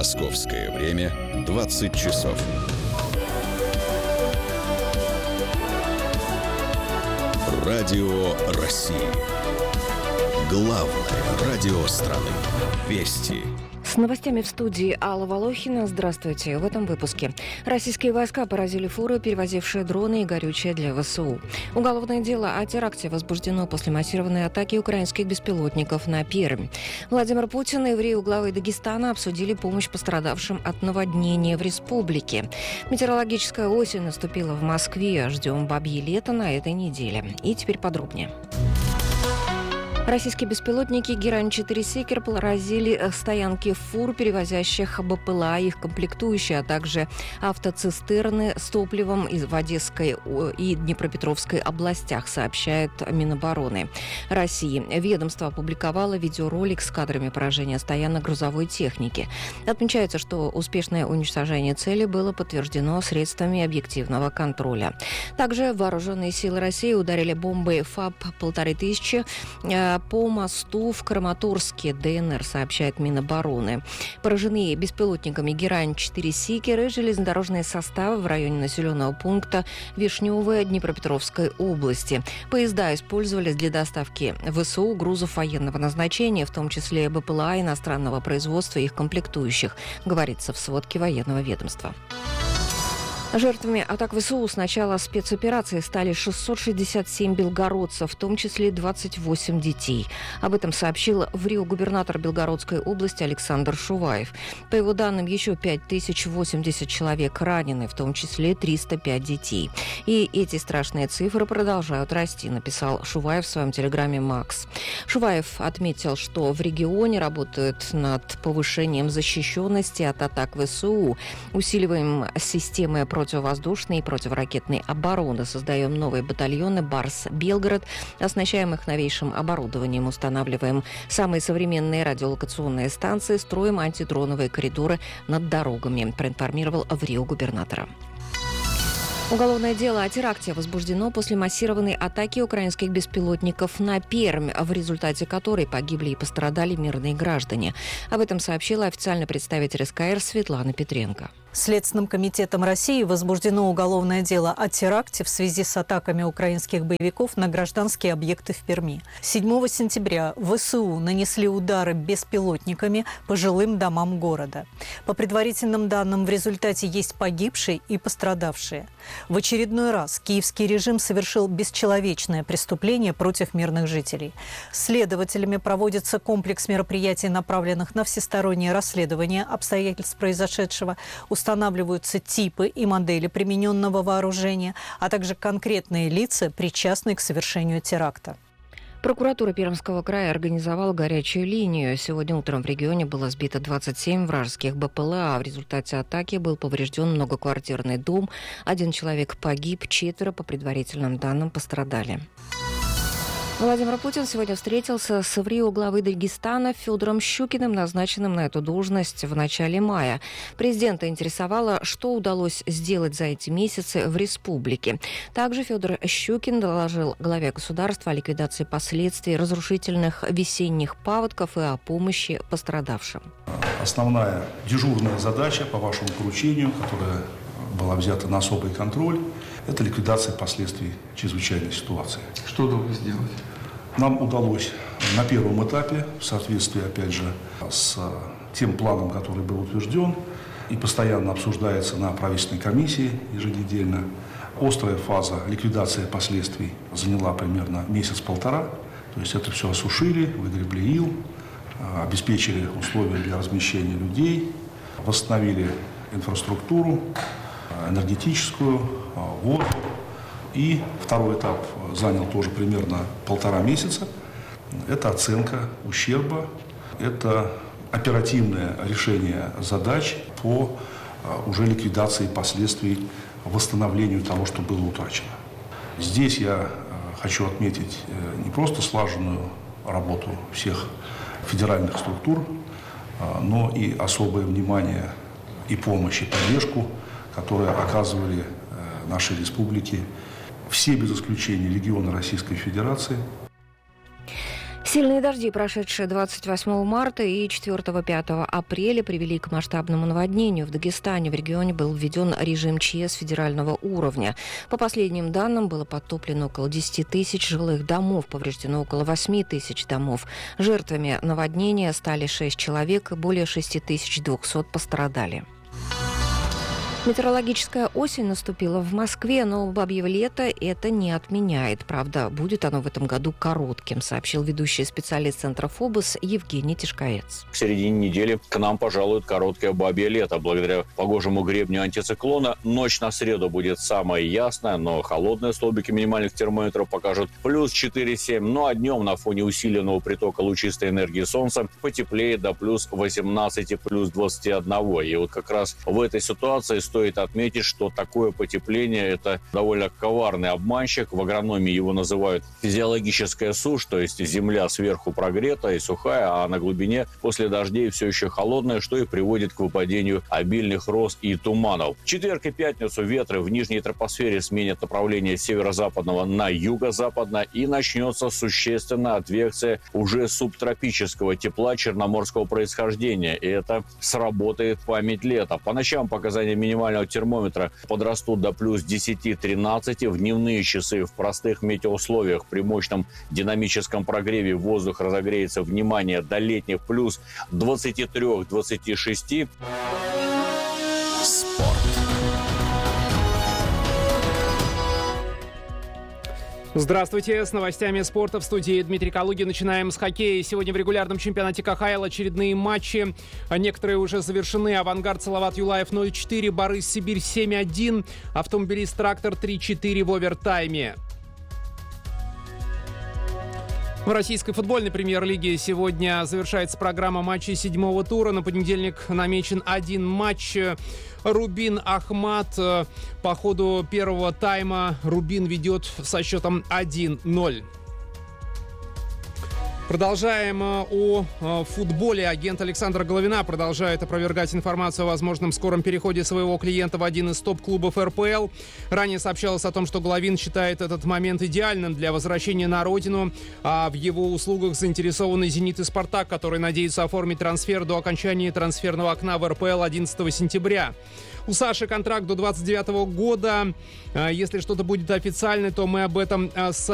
Московское время 20 часов. Радио России. Главное радио страны. Вести. С новостями в студии Алла Волохина. Здравствуйте. В этом выпуске. Российские войска поразили фуры, перевозившие дроны и горючее для ВСУ. Уголовное дело о теракте возбуждено после массированной атаки украинских беспилотников на Пермь. Владимир Путин и евреи главы Дагестана обсудили помощь пострадавшим от наводнения в республике. Метеорологическая осень наступила в Москве. Ждем бабье лето на этой неделе. И теперь подробнее. Российские беспилотники Герань-4 «Секер» поразили стоянки фур, перевозящих БПЛА, их комплектующие, а также автоцистерны с топливом в Одесской и Днепропетровской областях, сообщает Минобороны России. Ведомство опубликовало видеоролик с кадрами поражения стоянок грузовой техники. Отмечается, что успешное уничтожение цели было подтверждено средствами объективного контроля. Также вооруженные силы России ударили бомбой ФАБ-1500 по мосту в Краматорске, ДНР, сообщает Минобороны. Поражены беспилотниками Герань-4 «Секер» и железнодорожные составы в районе населенного пункта Вишневая Днепропетровской области. Поезда использовались для доставки ВСУ грузов военного назначения, в том числе БПЛА иностранного производства и их комплектующих, говорится в сводке военного ведомства. Жертвами атак ВСУ с начала спецоперации стали 667 белгородцев, в том числе 28 детей. Об этом сообщил в Рио губернатор Белгородской области Александр Шуваев. По его данным, еще 5080 человек ранены, в том числе 305 детей. И эти страшные цифры продолжают расти, написал Шуваев в своем телеграме «Макс». Шуваев отметил, что в регионе работают над повышением защищенности от атак ВСУ, усиливаем системы противовоздушной и противоракетной обороны. Создаем новые батальоны «Барс-Белгород», оснащаем их новейшим оборудованием, устанавливаем самые современные радиолокационные станции, строим антидроновые коридоры над дорогами, проинформировал в Рио губернатора. Уголовное дело о теракте возбуждено после массированной атаки украинских беспилотников на Пермь, в результате которой погибли и пострадали мирные граждане. Об этом сообщила официальный представитель СКР Светлана Петренко. Следственным комитетом России возбуждено уголовное дело о теракте в связи с атаками украинских боевиков на гражданские объекты в Перми. 7 сентября ВСУ нанесли удары беспилотниками по жилым домам города. По предварительным данным, в результате есть погибшие и пострадавшие. В очередной раз киевский режим совершил бесчеловечное преступление против мирных жителей. Следователями проводится комплекс мероприятий, направленных на всестороннее расследование обстоятельств произошедшего, устанавливаются типы и модели примененного вооружения, а также конкретные лица, причастные к совершению теракта. Прокуратура Пермского края организовала горячую линию. Сегодня утром в регионе было сбито 27 вражеских БПЛА. В результате атаки был поврежден многоквартирный дом. 1 человек погиб, 4, по предварительным данным, пострадали. Владимир Путин сегодня встретился с рио главой Дагестана Федором Щукиным, назначенным на эту должность в начале мая. Президента интересовало, что удалось сделать за эти месяцы в республике. Также Федор Щукин доложил главе государства о ликвидации последствий разрушительных весенних паводков и о помощи пострадавшим. Основная дежурная задача по вашему поручению, которая была взята на особый контроль, это ликвидация последствий чрезвычайной ситуации. Что удалось сделать? Нам удалось на первом этапе, в соответствии, опять же, с тем планом, который был утвержден и постоянно обсуждается на правительственной комиссии еженедельно, острая фаза ликвидации последствий заняла примерно месяц-полтора. То есть это все осушили, выгребли ил, обеспечили условия для размещения людей, восстановили инфраструктуру, энергетическую, воду. И второй этап занял тоже примерно 1,5 месяца. Это оценка ущерба, это оперативное решение задач по уже ликвидации последствий, восстановлению того, что было утрачено. Здесь я хочу отметить не просто слаженную работу всех федеральных структур, но и особое внимание и помощь, и поддержку, которые оказывали нашей республике все без исключения регионы Российской Федерации. Сильные дожди, прошедшие 28 марта и 4-5 апреля, привели к масштабному наводнению. В Дагестане в регионе был введен режим ЧС федерального уровня. По последним данным, было подтоплено около 10 тысяч жилых домов, повреждено около 8 тысяч домов. Жертвами наводнения стали 6 человек, и более 6200 пострадали. Метеорологическая осень наступила в Москве, но бабье лето это не отменяет. Правда, будет оно в этом году коротким, сообщил ведущий специалист Центра ФОБОС Евгений Тишкаец. К середине недели к нам пожалует короткое бабье лето. Благодаря погожему гребню антициклона ночь на среду будет самая ясная, но холодные столбики минимальных термометров покажут плюс 4,7. Ну а днем на фоне усиленного притока лучистой энергии солнца потеплеет до плюс 18, плюс 21. И вот как раз в этой ситуации стоит отметить, что такое потепление – это довольно коварный обманщик. В агрономии его называют физиологическая сушь, то есть земля сверху прогрета и сухая, а на глубине после дождей все еще холодная, что и приводит к выпадению обильных роз и туманов. В четверг и пятницу ветры в нижней тропосфере сменят направление с северо-западного на юго-западное, и начнется существенная адвекция уже субтропического тепла черноморского происхождения. И это сработает память лета. По ночам показания минимального термометра подрастут до плюс 10-13. В дневные часы в простых метеоусловиях при мощном динамическом прогреве воздух разогреется, внимание, до летних плюс 23-26. Спорт. Здравствуйте, с новостями спорта в студии Дмитрий Калугин. Начинаем с хоккея. Сегодня в регулярном чемпионате КХЛ очередные матчи. Некоторые уже завершены. «Авангард» Салават Юлаев 0-4, «Борис Сибирь» 7-1, «Автомобилист Трактор» 3-4 в овертайме. В российской футбольной премьер-лиге сегодня завершается программа матчей 7-го тура. На понедельник намечен один матч. Рубин Ахмат. По ходу первого тайма Рубин ведет со счетом 1-0. Продолжаем о футболе. Агент Александра Головина продолжает опровергать информацию о возможном скором переходе своего клиента в один из топ-клубов РПЛ. Ранее сообщалось о том, что Головин считает этот момент идеальным для возвращения на родину, а в его услугах заинтересованы «Зенит» и «Спартак», которые надеются оформить трансфер до окончания трансферного окна в РПЛ 11 сентября. У Саши контракт до 29 года. Если что-то будет официально, то мы об этом